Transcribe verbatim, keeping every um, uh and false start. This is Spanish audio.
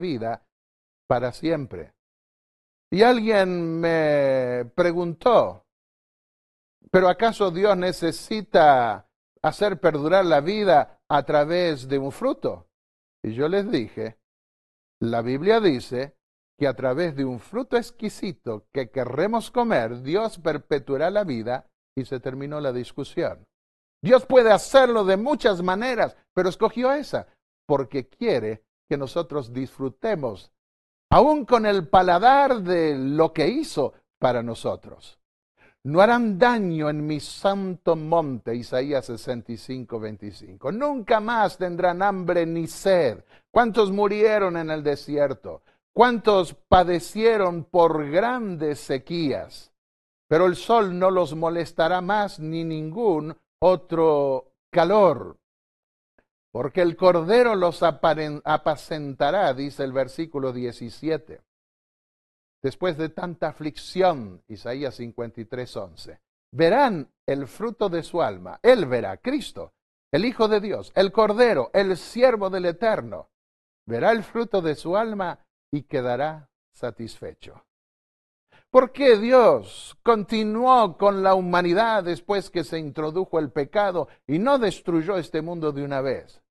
vida para siempre. Y alguien me preguntó, ¿pero acaso Dios necesita hacer perdurar la vida a través de un fruto? Y yo les dije, la Biblia dice que a través de un fruto exquisito que querremos comer, Dios perpetuará la vida, y se terminó la discusión. Dios puede hacerlo de muchas maneras, pero escogió esa, porque quiere que nosotros disfrutemos, aún con el paladar de lo que hizo para nosotros. No harán daño en mi santo monte, Isaías sesenta y cinco, veinticinco. Nunca más tendrán hambre ni sed. ¿Cuántos murieron en el desierto? ¿Cuántos padecieron por grandes sequías? Pero el sol no los molestará más, ni ningún otro calor. Porque el Cordero los apacentará, dice el versículo diecisiete. Después de tanta aflicción, Isaías cincuenta y tres, once, verán el fruto de su alma. Él verá, Cristo, el Hijo de Dios, el Cordero, el siervo del Eterno. Verá el fruto de su alma y quedará satisfecho. ¿Por qué Dios continuó con la humanidad después que se introdujo el pecado y no destruyó este mundo de una vez?